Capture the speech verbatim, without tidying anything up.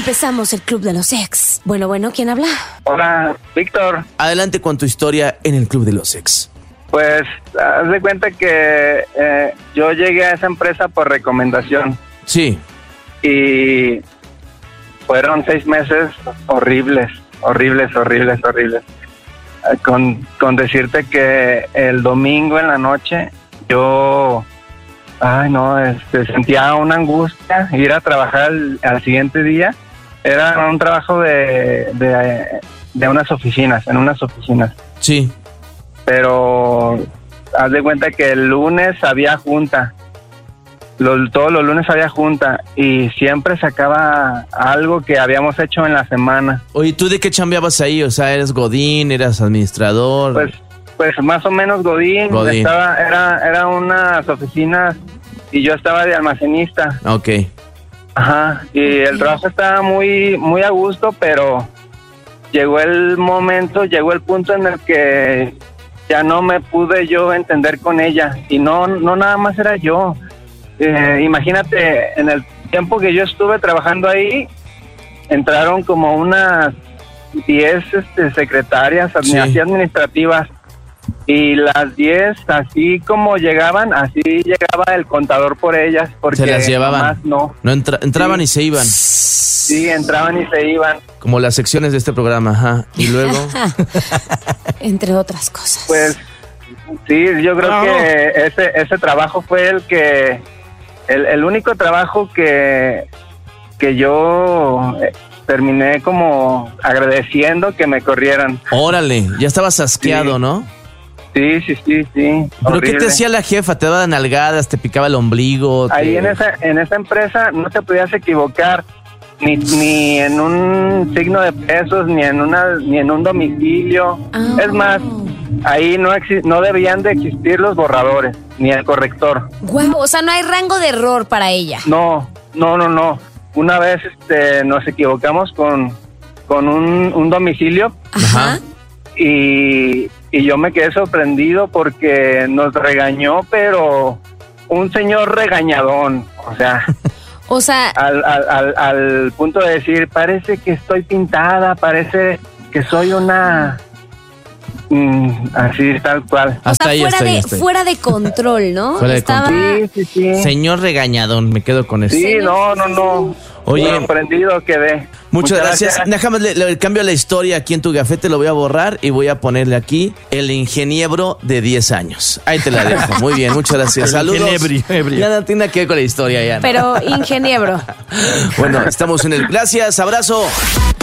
Empezamos el Club de los Ex. Bueno, bueno, ¿quién habla? Hola, Víctor. Adelante con tu historia en el Club de los Ex. Pues, haz de cuenta que eh, yo llegué a esa empresa por recomendación. Sí. Y fueron seis meses horribles, horribles, horribles, horribles. Eh, con, con decirte que el domingo en la noche yo... Ay, no, este, sentía una angustia ir a trabajar al, al siguiente día. Era un trabajo de, de, de unas oficinas, en unas oficinas. Sí. Pero haz de cuenta que el lunes había junta. Los, todos los lunes había junta y siempre sacaba algo que habíamos hecho en la semana. Oye, ¿tú de qué chambeabas ahí? O sea, ¿eres godín, eras administrador? Pues, pues más o menos godín. Godín. Estaba, era, era unas oficinas y yo estaba de almacenista. Ok. Ajá, y el trabajo estaba muy, muy a gusto, pero llegó el momento, llegó el punto en el que ya no me pude yo entender con ella. Y no, no nada más era yo. Eh, imagínate, en el tiempo que yo estuve trabajando ahí, entraron como unas diez este, secretarias Sí. así administrativas. Y las diez, así como llegaban, así llegaba el contador por ellas, porque Se las llevaban. nomás no. No entra- entraban Sí. y se iban. Sí, entraban y se iban. Como las secciones de este programa, ajá. Y luego... Entre otras cosas. Pues sí, yo creo Claro. que ese ese trabajo fue el que el, el único trabajo que que yo eh, terminé como agradeciendo que me corrieran. Órale, ya estabas asqueado, Sí. ¿no? Sí, sí, sí, sí. ¿Pero qué te horrible. hacía la jefa? ¿Te daba nalgadas? ¿Te picaba el ombligo? Ahí te- en esa en esa empresa no te podías equivocar ni ni en un signo de pesos, ni en una ni en un domicilio. Ah. Es más, ahí no exi- no debían de existir los borradores ni el corrector. Guau, o sea, no hay rango de error para ella. No, no, no, no. Una vez este nos equivocamos con con un, un domicilio Ajá. y y yo me quedé sorprendido porque nos regañó, pero un señor regañadón, o sea, O sea, al, al, al, al punto de decir, parece que estoy pintada, parece que soy una... mm, así, tal cual. o Hasta sea ahí, fuera, hasta ahí, de, hasta ahí. fuera de control, ¿no? Fuera de Estaba... Sí, sí, sí. Señor regañadón, me quedo con eso. Sí, no, no, no. Oye. Sorprendido quedé. Muchas gracias. Déjame, le, le cambio la historia aquí en tu gafete, lo voy a borrar y voy a ponerle aquí el ingeniero de diez años. Ahí te la dejo. Muy bien, muchas gracias. El Saludos. ingenebrio, ebrio. Ya no tiene nada que ver con la historia ya. ¿no? Pero ingeniero. Bueno, estamos en el... Gracias, abrazo.